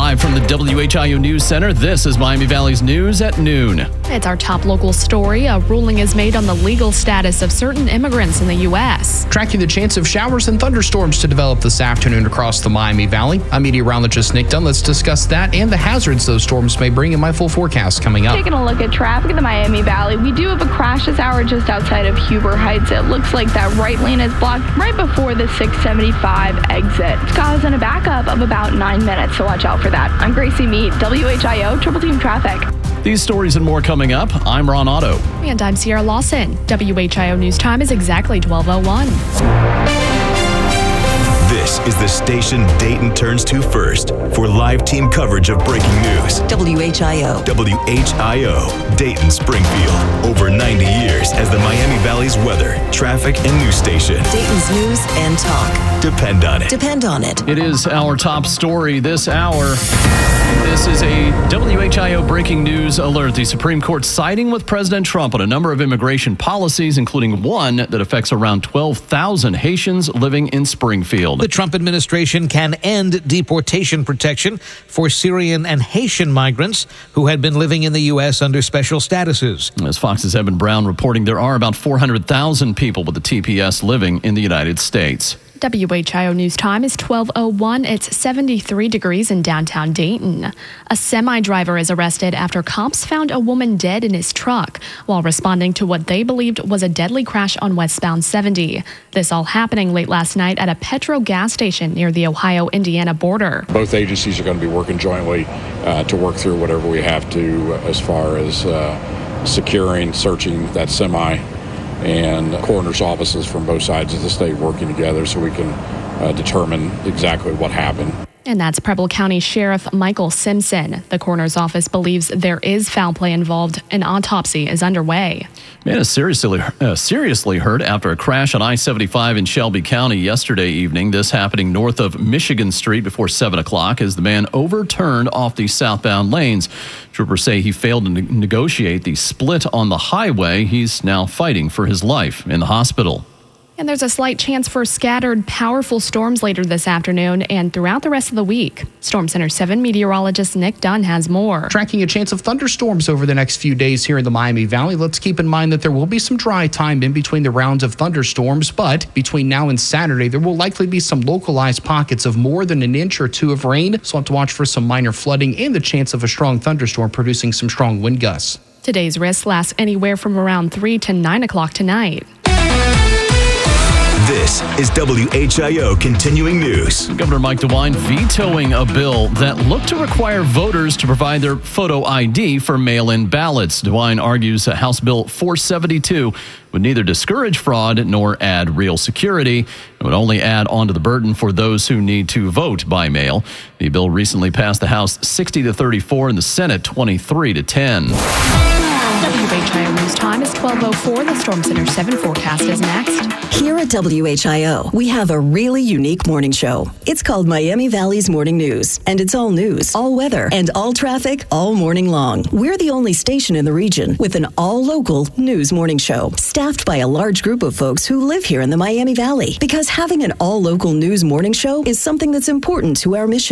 Live from the WHIO News Center, this is Miami Valley's News at noon. It's our top local story. A ruling is made on the legal status of certain immigrants in the U.S. Tracking the chance of showers and thunderstorms to develop this afternoon across the Miami Valley. I'm meteorologist Nick Dunn. Let's discuss that and the hazards those storms may bring in my full forecast coming up. Taking a look at traffic in the Miami Valley, we do have a crash this hour just outside of Huber Heights. It looks like that right lane is blocked right before the 675 exit. It's causing a backup of about 9 minutes, so watch out for that. I'm Gracie Mead, WHIO Triple Team Traffic. These stories and more coming up. I'm Ron Otto. And I'm Sierra Lawson. WHIO News Time is exactly 12:01. This is the station Dayton turns to first for live team coverage of breaking news. WHIO. WHIO, Dayton Springfield. Over 90 years as the Miami Valley's weather, traffic, and news station. Dayton's news and talk. Depend on it. Depend on it. It is our top story this hour. This is a WHIO breaking news alert. The Supreme Court siding with President Trump on a number of immigration policies, including one that affects around 12,000 Haitians living in Springfield. The Trump administration can end deportation protection for Syrian and Haitian migrants who had been living in the U.S. under special statuses. As Fox's Evan Brown reporting, there are about 400,000 people with the TPS living in the United States. WHIO News Time is 12:01. It's 73 degrees in downtown Dayton. A semi-driver is arrested after cops found a woman dead in his truck while responding to what they believed was a deadly crash on westbound 70. This all happening late last night at a Petro gas station near the Ohio-Indiana border. Both agencies are going to be working jointly to work through whatever we have to as far as securing, searching that semi, and coroner's offices from both sides of the state working together so we can determine exactly what happened. And that's Preble County Sheriff Michael Simpson. The coroner's office believes there is foul play involved. An autopsy is underway. Man is seriously hurt after a crash on I-75 in Shelby County yesterday evening. This happening north of Michigan Street before 7 o'clock as the man overturned off the southbound lanes. Troopers say he failed to negotiate the split on the highway. He's now fighting for his life in the hospital. And there's a slight chance for scattered, powerful storms later this afternoon and throughout the rest of the week. Storm Center 7 meteorologist Nick Dunn has more. Tracking a chance of thunderstorms over the next few days here in the Miami Valley. Let's keep in mind that there will be some dry time in between the rounds of thunderstorms, but between now and Saturday, there will likely be some localized pockets of more than an inch or two of rain. So we'll have to watch for some minor flooding and the chance of a strong thunderstorm producing some strong wind gusts. Today's risk lasts anywhere from around 3 to 9 o'clock tonight. This is WHIO Continuing News. Governor Mike DeWine vetoing a bill that looked to require voters to provide their photo ID for mail-in ballots. DeWine argues that House Bill 472 would neither discourage fraud nor add real security. It would only add on to the burden for those who need to vote by mail. The bill recently passed the House 60-34 and the Senate 23-10. WHIO News Time is 12:04. The Storm Center 7 forecast is next. Here at WHIO, we have a really unique morning show. It's called Miami Valley's Morning News, and it's all news, all weather, and all traffic all morning long. We're the only station in the region with an all-local news morning show, staffed by a large group of folks who live here in the Miami Valley, because having an all-local news morning show is something that's important to our mission.